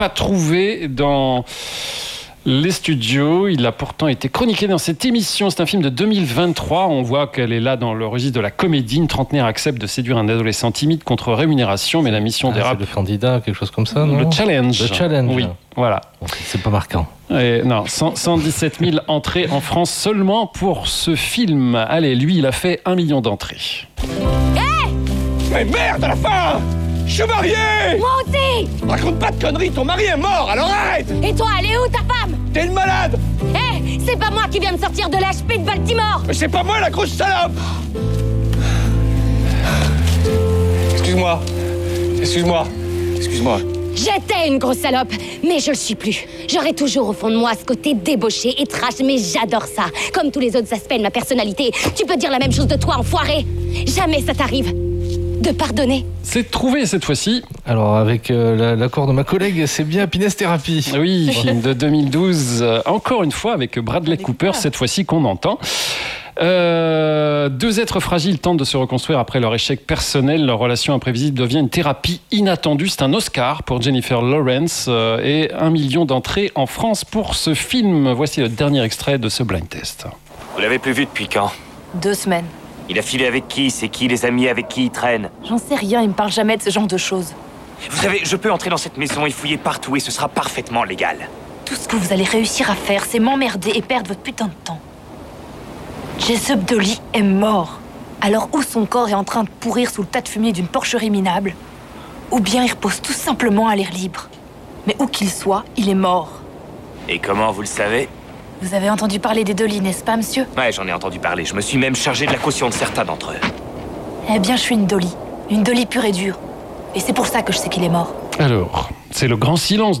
Pas trouvé dans les studios. Il a pourtant été chroniqué dans cette émission. C'est un film de 2023. On voit qu'elle est là dans le registre de la comédie. Une trentenaire accepte de séduire un adolescent timide contre rémunération, mais la mission dérape. C'est le candidat, quelque chose comme ça, non ? Le challenge. Le challenge. Oui, voilà. C'est pas marquant. Et non, 117 000 entrées en France seulement pour ce film. Allez, lui, il a fait 1 million d'entrées. Mais merde, à la fin! Je suis marié! Moi aussi! Raconte pas de conneries, ton mari est mort, alors arrête! Et toi, elle est où ta femme? T'es une malade! C'est pas moi qui viens de sortir de l'HP de Baltimore! Mais c'est pas moi la grosse salope! Excuse-moi. J'étais une grosse salope, mais je le suis plus. J'aurai toujours au fond de moi ce côté débauché et trash, mais j'adore ça. Comme tous les autres aspects de ma personnalité, tu peux dire la même chose de toi, enfoiré. Jamais ça t'arrive de pardonner. C'est trouvé cette fois-ci. Alors, avec l'accord de ma collègue, c'est bien Happiness Therapy. Oui, film de 2012. Encore une fois avec Bradley Cooper, cette fois-ci qu'on entend. Deux êtres fragiles tentent de se reconstruire après leur échec personnel. Leur relation imprévisible devient une thérapie inattendue. C'est un Oscar pour Jennifer Lawrence et 1 million d'entrées en France pour ce film. Voici le dernier extrait de ce blind test. Vous l'avez plus vu depuis quand? 2 semaines. Il a filé avec qui? C'est qui les amis avec qui il traîne? J'en sais rien, il me parle jamais de ce genre de choses. Vous savez, je peux entrer dans cette maison et fouiller partout et ce sera parfaitement légal. Tout ce que vous allez réussir à faire, c'est m'emmerder et perdre votre putain de temps. Jessup Dolly est mort. Alors ou son corps est en train de pourrir sous le tas de fumier d'une porcherie minable, ou bien il repose tout simplement à l'air libre. Mais où qu'il soit, il est mort. Et comment vous le savez? Vous avez entendu parler des Dolly, n'est-ce pas, monsieur? Ouais, j'en ai entendu parler. Je me suis même chargé de la caution de certains d'entre eux. Eh bien, je suis une Dolly. Une Dolly pure et dure. Et c'est pour ça que je sais qu'il est mort. Alors, c'est le grand silence